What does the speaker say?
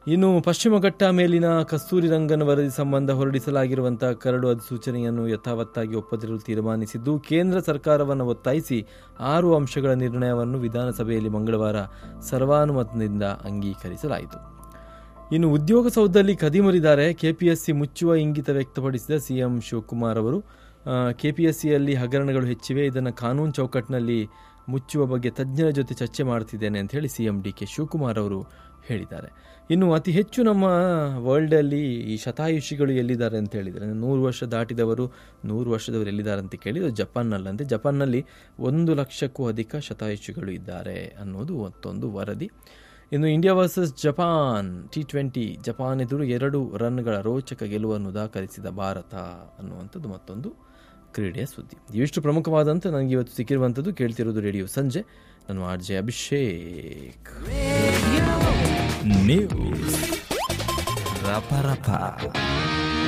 ಇನ್ನು ಪಶ್ಚಿಮ ಘಟ್ಟ ಮೇಲಿನ ಕಸ್ತೂರಿ ರಂಗನ್ ವರದಿ ಸಂಬಂಧ ಹೊರಡಿಸಲಾಗಿರುವಂತಹ ಕರಡು ಅಧಿಸೂಚನೆಯನ್ನು ಯಥಾವತ್ತಾಗಿ ಒಪ್ಪದಿರಲು ತೀರ್ಮಾನಿಸಿದ್ದು, ಕೇಂದ್ರ ಸರ್ಕಾರವನ್ನು ಒತ್ತಾಯಿಸಿ 6 ಅಂಶಗಳ ನಿರ್ಣಯವನ್ನು ವಿಧಾನಸಭೆಯಲ್ಲಿ ಮಂಗಳವಾರ ಸರ್ವಾನುಮತದಿಂದ ಅಂಗೀಕರಿಸಲಾಯಿತು. ಇನ್ನು ಉದ್ಯೋಗ ಸೌಧದಲ್ಲಿ ಕದಿಮರಿದ್ದಾರೆ. ಕೆಪಿಎಸ್ಸಿ ಮುಚ್ಚುವ ಇಂಗಿತ ವ್ಯಕ್ತಪಡಿಸಿದ ಸಿಎಂ ಶಿವಕುಮಾರ್ ಅವರು, ಕೆಪಿಎಸ್ಸಿಯಲ್ಲಿ ಹಗರಣಗಳು ಹೆಚ್ಚಿವೆ, ಇದನ್ನು ಕಾನೂನು ಚೌಕಟ್ಟಿನಲ್ಲಿ ಮುಚ್ಚುವ ಬಗ್ಗೆ ತಜ್ಞರ ಜೊತೆ ಚರ್ಚೆ ಮಾಡ್ತಿದ್ದೇನೆ ಅಂತ ಹೇಳಿ ಸಿಎಂ ಡಿ.ಕೆ. ಶಿವಕುಮಾರ್ ಅವರು ಹೇಳಿದ್ದಾರೆ. ಇನ್ನು ಅತಿ ಹೆಚ್ಚು ನಮ್ಮ ವರ್ಲ್ಡಲ್ಲಿ ಈ ಶತಾಯುಷಿಗಳು ಎಲ್ಲಿದ್ದಾರೆ ಅಂತ ಹೇಳಿದರೆ, 100 ವರ್ಷ ದಾಟಿದವರು 100 ವರ್ಷದವರು ಎಲ್ಲಿದ್ದಾರೆ ಅಂತ ಕೇಳಿದ್ರು. ಜಪಾನ್ನಲ್ಲಂತೆ, ಜಪಾನ್ನಲ್ಲಿ 1 ಲಕ್ಷಕ್ಕೂ ಅಧಿಕ ಶತಾಯುಷಿಗಳು ಇದ್ದಾರೆ ಅನ್ನೋದು ಮತ್ತೊಂದು ವರದಿ. ಇನ್ನು India versus Japan T20, Japan ಎದುರು 2 ರನ್ಗಳ ರೋಚಕ ಗೆಲುವನ್ನು ದಾಖಲಿಸಿದ ಭಾರತ ಅನ್ನುವಂಥದ್ದು ಮತ್ತೊಂದು ಕ್ರೀಡೆಯ ಸುದ್ದಿ. ಇವಿಷ್ಟು ಪ್ರಮುಖವಾದಂಥ ನನಗೆ ಇವತ್ತು ಸಿಕ್ಕಿರುವಂಥದ್ದು. ಕೇಳ್ತಿರೋದು ರೇಡಿಯೋ ಸಂಜೆ. ನಾನು RJ ಅಭಿಷೇಕ್. ನ್ಯೂಸ್ ರಪ